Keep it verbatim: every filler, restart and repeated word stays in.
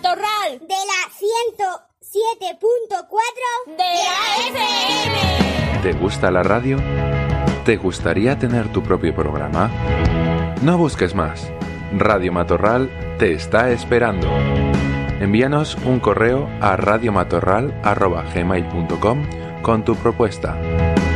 Matorral, de la ciento siete punto cuatro de la F M. ¿Te gusta la radio? ¿Te gustaría tener tu propio programa? No busques más. Radio Matorral te está esperando. Envíanos un correo a radiomatorral arroba gmail punto com con tu propuesta.